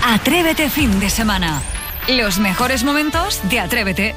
Atrévete fin de semana. Los mejores momentos de Atrévete.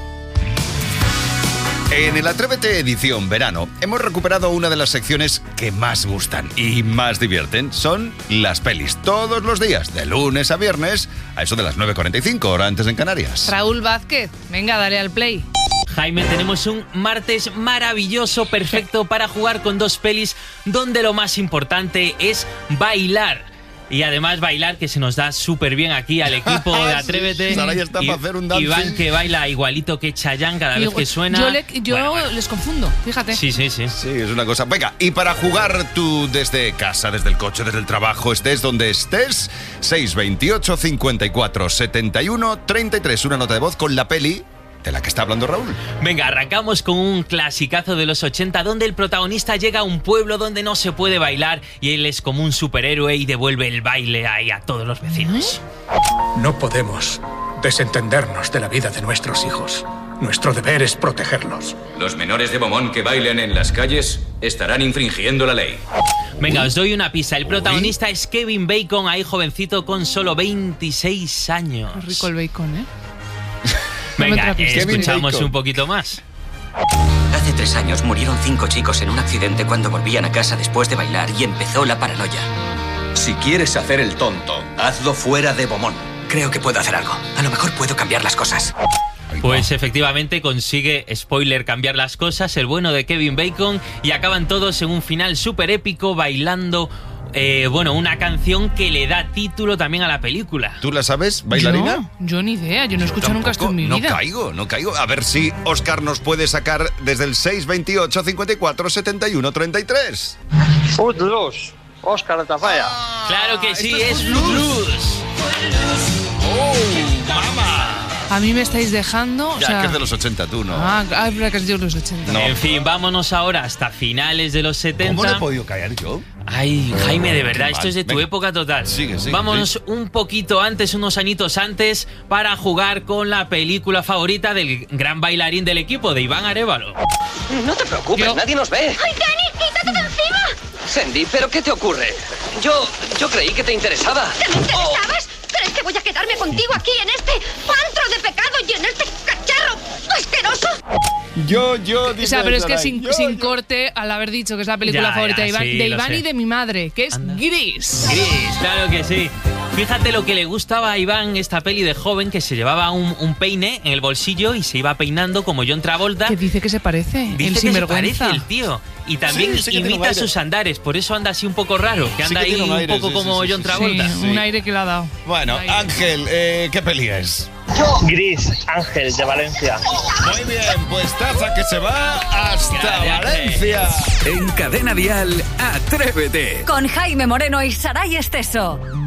En el Atrévete edición verano hemos recuperado una de las secciones que más gustan y más divierten. Son las pelis. Todos los días, de lunes a viernes, a eso de las 9:45, hora antes en Canarias. Raúl Vázquez, venga, dale al play. Jaime, tenemos un martes maravilloso, perfecto para jugar con dos pelis donde lo más importante es bailar. Y además bailar, que se nos da súper bien aquí al equipo de Atrévete. Sí, Saraya está para hacer un dancing. Iván, que baila igualito que Chayanne cada vez que suena. Yo les confundo, fíjate. Sí. Sí, es una cosa. Venga, y para jugar tú desde casa, desde el coche, desde el trabajo, estés donde estés, 628 54 71 33. Una nota de voz con la peli de la que está hablando Raúl. Venga, arrancamos con un clasicazo de los 80 donde el protagonista llega a un pueblo donde no se puede bailar y él es como un superhéroe y devuelve el baile ahí a todos los vecinos. No podemos desentendernos de la vida de nuestros hijos. Nuestro deber es protegerlos. Los menores de Beaumont que bailen en las calles estarán infringiendo la ley. Venga, os doy una pista. El protagonista es Kevin Bacon, ahí jovencito con solo 26 años. Qué rico el bacon, ¿eh? Venga, escuchamos un poquito más. Hace 3 años murieron 5 chicos en un accidente cuando volvían a casa después de bailar y empezó la paranoia. Si quieres hacer el tonto, hazlo fuera de Beaumont. Creo que puedo hacer algo. A lo mejor puedo cambiar las cosas. Pues efectivamente consigue, spoiler, cambiar las cosas, el bueno de Kevin Bacon, y acaban todos en un final súper épico bailando una canción que le da título también a la película. ¿Tú la sabes, bailarina? No, yo ni idea, yo no he escuchado nunca esto en mi vida. No caigo. A ver si Óscar nos puede sacar desde el 628 54 71 33. Footloose, Óscar de Tafalla. Claro que sí, es Footloose. ¡Oh, mamá! A mí me estáis dejando... Ya, que es de los 80, tú, ¿no? Es verdad que es de los 80. No. En fin, vámonos ahora hasta finales de los 70. ¿Cómo no he podido callar yo? Ay, Jaime, de verdad, esto mal. es de tu época total. Sigue. Vámonos un poquito antes, unos añitos antes, para jugar con la película favorita del gran bailarín del equipo, de Iván Arévalo. No te preocupes, nadie nos ve. ¡Ay, Dani, quítate de encima! Sandy, ¿pero qué te ocurre? Yo creí que te interesaba. ¿Te me interesabas? Pero es que voy a quedarme contigo aquí en este antro de pecado y en este cacharro asqueroso. O sea, pero es que sin corte, al haber dicho que es la película favorita de Iván y de mi madre, que es Gris. Gris, claro que sí. Fíjate lo que le gustaba a Iván esta peli de joven, que se llevaba un peine en el bolsillo y se iba peinando como John Travolta. Que dice que se parece, dice el que sinvergüenza. se parece el tío. Y también imita sus andares, por eso anda así un poco raro, que anda ahí un poco como John Travolta. Sí, un aire que le ha dado. Bueno, Ángel, ¿qué peli es? Gris, Ángel, de Valencia. Muy bien, pues taza que se va hasta Valencia. En Cadena Dial, Atrévete. Con Jaime Moreno y Saray Esteso.